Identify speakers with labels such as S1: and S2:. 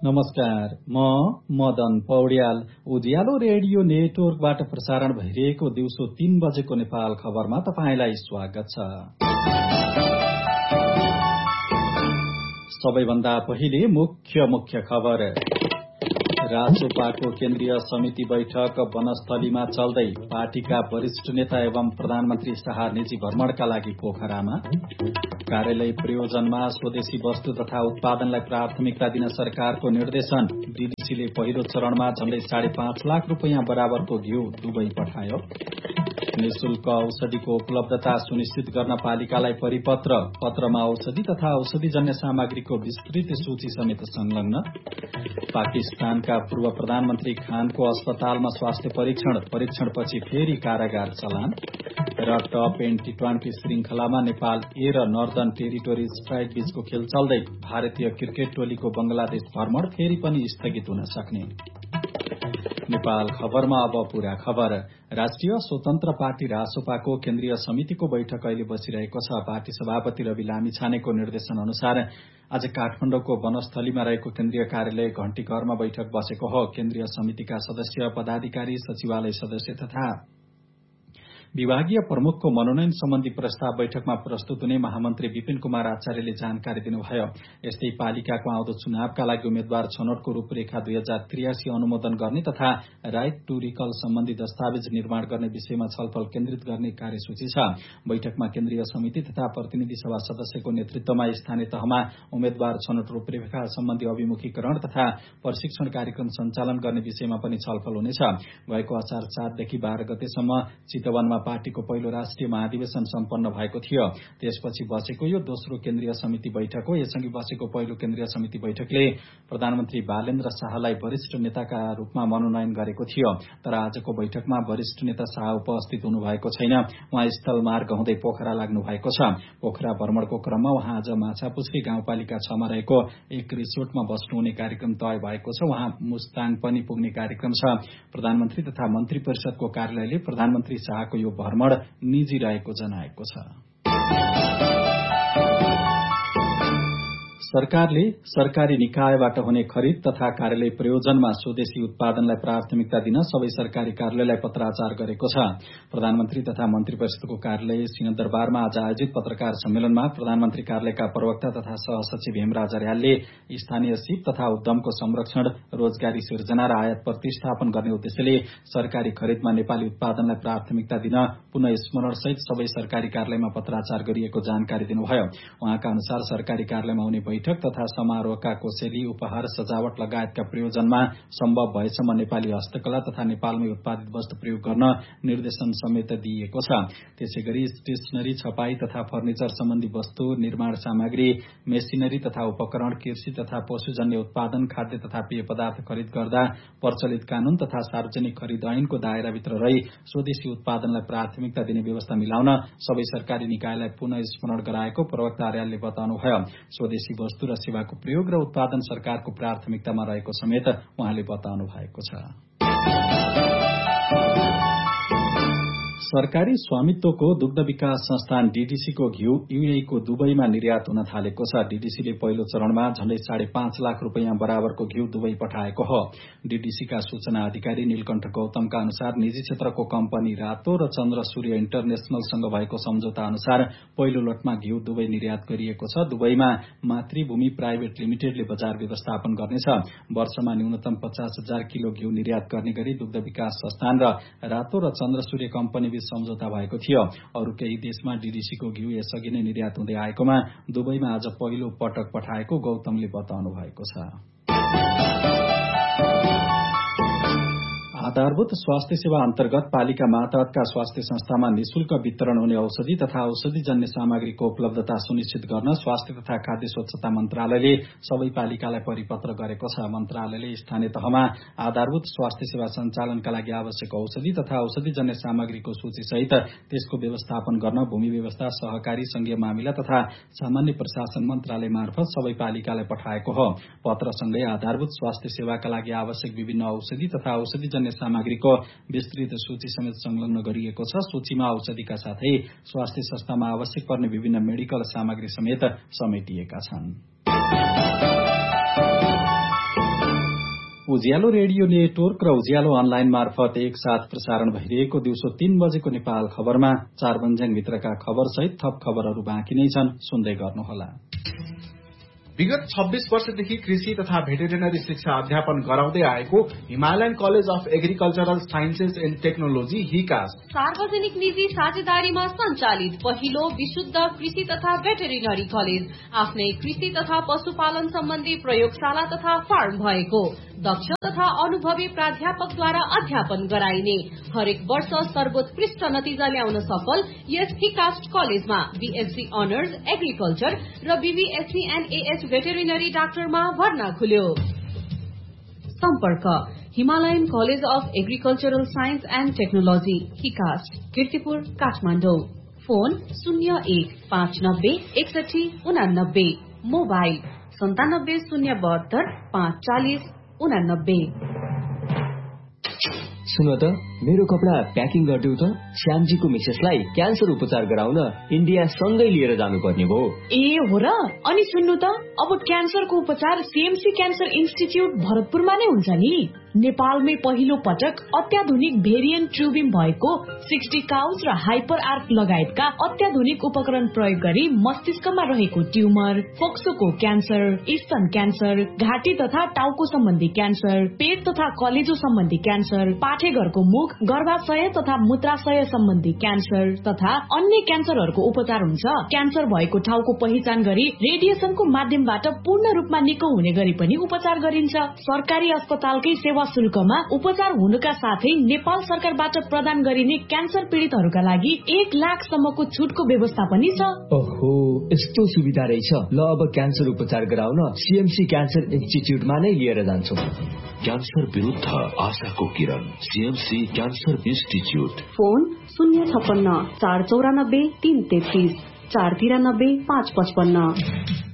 S1: नमस्कार, म मदन पौड्याल। उज्यालो रेडियो नेटवर्कबाट प्रसारण भइरहेको दिउँसो 3 बजेको नेपाल खबरमा तपाईंलाई स्वागत छ। सबैभन्दा पहिले मुख्य खबर। राजसभाको केन्द्रीय समिति बैठक वनस्थलीमा चल्दै, पार्टीका वरिष्ठ नेता एवं प्रधानमन्त्री शाह निजी भ्रमणका लागि पोखरामा। कार्यालय प्रयोजनमा स्वदेशी वस्तु तथा उत्पादनलाई प्राथमिकता दिन सरकारको निर्देशन। डीडीसीले पहिलो चरणमा झण्डै 5.5 लाख रुपियाँ बराबरको घिउ दुबई पठायो। निशुल्क औषधिको उपलब्धता सुनिश्चित गर्न पालिकालाई परिपत्र। पत्रमा औषधि तथा औषधिजन्य सामग्रीको विस्तृत सूची समेत संलग्न। पाकिस्तानका पूर्व प्रधानमन्त्री खानको अस्पतालमा स्वास्थ्य परीक्षणपछि फेरि कारागार चलान। र टप-10 T20 श्रृंखलामा नेपाल ए र नर्दर्न टेरिटोरी स्ट्राइक बीचको खेल चल्दै, भारतीय क्रिकेट टोलीको बंगलादेश भ्रमण फेरि पनि स्थगित हुन सक्ने। नेपाल खबरमा अब पूरा खबर। राष्ट्रिय स्वतन्त्र पार्टी रासोपाको केन्द्रीय समितिको बैठक अहिले बसिरहेको छ। पार्टी सभापति रवि लामिछानेको निर्देशन अनुसार आज काठमाडौँको वनस्थलीमा रहेको केन्द्रीय कार्यालय घण्टीघरमा बैठक बसेको हो। केन्द्रीय समितिका सदस्य, पदाधिकारी, सचिवालय सदस्य तथा विभागीय प्रमुखको मनोनयन सम्बन्धी प्रस्ताव बैठकमा प्रस्तुत हुने महामन्त्री विपिन कुमार आचार्यले जानकारी दिनुभयो। यस्तै पालिकाको आउँदो चुनावका लागि उम्मेद्वार छनौटको रूपरेखा 2083 अनुमोदन गर्ने तथा राइट टू रिकल सम्बन्धी दस्तावेज निर्माण गर्ने विषयमा छलफल केन्द्रित गर्ने कार्यसूची छ। बैठकमा केन्द्रीय समिति तथा प्रतिनिधि सभा सदस्यको नेतृत्वमा स्थानीय तहमा उम्मेद्वार छनौट रूपरेखा सम्बन्धी अभिमुखीकरण तथा प्रशिक्षण कार्यक्रम सञ्चालन गर्ने विषयमा पनि छलफल हुनेछ। गएको असार 7 देखि 12 गतेसम्म चितवनमा पार्टीको पहिलो राष्ट्रिय महाधिवेशन सम्पन्न भएको थियो। त्यसपछि बसेको यो दोस्रो केन्द्रीय समिति बैठक हो। यसअघि बसेको पहिलो केन्द्रीय समिति बैठकले प्रधानमन्त्री बालेन्द्र शाहलाई वरिष्ठ नेताका रूपमा मनोनयन गरेको थियो। तर आजको बैठकमा वरिष्ठ नेता शाह उपस्थित हुनुभएको छैन। उहाँ स्थलमार्ग हुँदै पोखरा लाग्नु भएको छ। पोखरा भ्रमणको क्रममा उहाँ आज माछापुछ्री गाउँपालिका 6 मा रहेको एक रिसोर्टमा बस्नुहुने कार्यक्रम तय भएको छ। उहाँ मुस्ताङ पनि पुग्ने कार्यक्रम छ। प्रधानमन्त्री तथा मन्त्री परिषदको कार्यालयले प्रधानमन्त्री शाहको यो भ्रमण निजी रहेको जनाएको छ। सरकारले सरकारी निकायबाट हुने खरिद तथा कार्यालय प्रयोजनमा स्वदेशी उत्पादनलाई प्राथमिकता दिन सबै सरकारी कार्यालयलाई पत्राचार गरेको छ। प्रधानमन्त्री तथा मन्त्री परिषदको कार्यालय सिंहदरबारमा आज आयोजित पत्रकार सम्मेलनमा प्रधानमन्त्री कार्यालयका प्रवक्ता तथा सहसचिव हेमराज अर्यालले स्थानीय सिप तथा उद्यमको संरक्षण, रोजगारी सिर्जना र आयात प्रतिस्थापन गर्ने उद्देश्यले सरकारी खरिदमा नेपाली उत्पादनलाई प्राथमिकता दिन पुनः स्मरणसहित सबै सरकारी कार्यालयमा पत्राचार गरिएको जानकारी दिनुभयो। उहाँका अनुसार सरकारी कार्यालयमा हुने बैठक तथा समारोहका कोसेली, उपहार, सजावट लगायतका प्रयोजनमा सम्भव भएसम्म नेपाली हस्तकला तथा नेपालमै उत्पादित वस्तु प्रयोग गर्न निर्देशन समेत दिइएको छ। त्यसैगरी स्टेशनरी, छपाई तथा फर्निचर सम्बन्धी वस्तु, निर्माण सामग्री, मेसिनरी तथा उपकरण, कृषि तथा पशुजन्य उत्पादन, खाद्य तथा पेय पदार्थ खरिद गर्दा प्रचलित कानून तथा सार्वजनिक खरिद ऐनको दायराभित्र रही स्वदेशी उत्पादनलाई प्राथमिकता दिने व्यवस्था मिलाउन सबै सरकारी निकायलाई पुनः स्मरण गराएको प्रवक्ता अर्यालले बताउनुभयो। स्वदेशी वस्तु र सेवाको प्रयोग र उत्पादन सरकारको प्राथमिकतामा रहेको समेत उहाँले बताउनु भएको छ। सरकारी स्वामित्वको दुग्ध विकास संस्थान डीडीसीको घिउ यूएई को दुबईमा निर्यात हुन थालेको छ। डीडीसीले पहिलो चरणमा झण्डै 5.5 लाख रुपियाँ बराबरको घिउ दुबई पठाएको हो। डीडीसीका सूचना अधिकारी नीलकण्ठ गौतमका अनुसार निजी क्षेत्रको कम्पनी रातो र चन्द्र सूर्य इन्टरनेशनलसँग भएको सम्झौता अनुसार पहिलो लटमा घिउ दुबई निर्यात गरिएको छ। दुबईमा मातृभूमि प्राइभेट लिमिटेडले बजार व्यवस्थापन गर्नेछ। वर्षमा न्यूनतम 50,000 किलो घिउ निर्यात गर्ने गरी दुग्ध विकास संस्थान र रातो र चन्द्र सूर्य कम्पनी सम्झौता भएको थियो। अरू केही देशमा डीडीसीको घिउ यसअघि नै निर्यात हुँदै आएकोमा दुबईमा आज पहिलो पटक पठाएको गौतमले बताउनु भएको छ। आधारभूत स्वास्थ्य सेवा अन्तर्गत पालिका मातहतका स्वास्थ्य संस्थामा निशुल्क वितरण हुने औषधि तथा औषधिजन्य सामग्रीको उपलब्धता सुनिश्चित गर्न स्वास्थ्य तथा खाद्य स्वच्छता मन्त्रालयले सबै पालिकालाई परिपत्र गरेको छ। मन्त्रालयले स्थानीय तहमा आधारभूत स्वास्थ्य सेवा सञ्चालनका लागि आवश्यक औषधि तथा औषधिजन्य सामग्रीको सूचीसहित त्यसको व्यवस्थापन गर्न भूमि व्यवस्था, सहकारी, संघीय मामिला तथा सामान्य प्रशासन मन्त्रालय मार्फत सबै पालिकालाई पठाएको हो। पत्रसँगै आधारभूत स्वास्थ्य सेवाका लागि आवश्यक विभिन्न औषधि तथा औषधिजन्य सामग्रीको विस्तृत सूची समेत संलग्न गरिएको छ। सूचीमा औषधिका साथै स्वास्थ्य संस्थामा आवश्यक पर्ने विभिन्न मेडिकल सामग्री समेत समेटिएका छन्। उज्यालो रेडियो नेटवर्क र उज्यालो अनलाइन मार्फत एकसाथ प्रसारण भइरहेको दिउँसो 3 बजेको नेपाल खबरमा 4 भित्रका खबर सहित थप खबरहरू बाँकी नै छन्, सुन्दै गर्नुहोला।
S2: विगत 26 वर्षदेखि कृषि तथा भेटेरिनरी शिक्षा अध्यापन गराउँदै आएको Himalayan college of agricultural sciences and technology हिकास
S3: सार्वजनिक निजी साझेदारीमा सञ्चालित पहिलो विशुद्ध कृषि तथा भेटेरिनरी कलेज, आफ्नै कृषि तथा पशुपालन सम्बन्धी प्रयोगशाला तथा फार्म भएको, दक्ष तथा अनुभवी प्राध्यापकद्वारा अध्यापन गराइने, हरेक वर्ष सर्वोत्कृष्ट नतिजा ल्याउन सफल यस हिकास्ट कलेजमा बीएससी अनर्स एग्रिकल्चर र बीबीएससी एन्ड एएस भेटेरिनरी डाक्टरमा भर्ना खुल्यो। सम्पर्क Himalayan college of agricultural science and technology हिकास्ट, Kirtipur, Kathmandu. Phone 01596189, mobile 9702 540 89।
S4: सुन त, मेरो कपडा प्याकिङ गरिदेऊ त। श्यामजीको मिसेसलाई क्यान्सर उपचार गराउन इन्डिया सँगै लिएर जानुपर्ने भयो।
S5: ए हो र? अनि सुन्नु त, अब क्यान्सरको उपचार सीएमसी क्यान्सर इन्स्टिच्युट भरतपुरमा नै हुन्छ नि। नेपालमै पहिलो पटक अत्याधुनिक भेरिएन्ट ट्युबिम भएको 60 काउज र हाइपर आर्क लगायतका अत्याधुनिक उपकरण प्रयोग गरी मस्तिष्कमा रहेको ट्युमर, फोक्सोको क्यान्सर, स्तन क्यान्सर, घाँटी तथा टाउको सम्बन्धी क्यान्सर, पेट तथा कलेजो सम्बन्धी क्यान्सर, पाठेघरको मुख, गर्भाशय तथा मूत्राशय सम्बन्धी क्यान्सर तथा अन्य क्यान्सरहरूको उपचार हुन्छ। क्यान्सर भएको ठाउँको पहिचान गरी रेडिएसनको माध्यमबाट पूर्ण रूपमा निको हुने गरी पनि उपचार गरिन्छ। सरकारी अस्पतालकै सेवा शुल्कमा उपचार हुनुका साथै नेपाल सरकारबाट प्रदान गरिने क्यान्सर पीड़ितहरूका लागि 1 लाखसम्मको छुटको व्यवस्था पनि छ।
S4: ओहो, यस्तो सुविधा रहेछ। ल, अब क्यान्सर उपचार गराउन सीएमसी क्यान्सर इन्स्टिच्युटमा नै लिएर जान्छौँ।
S6: क्यान्सर विरुद्ध आशाको किरण, सीएमसी क्यान्सर इन्स्टिच्युट।
S3: फोन 056 494 333 493 555।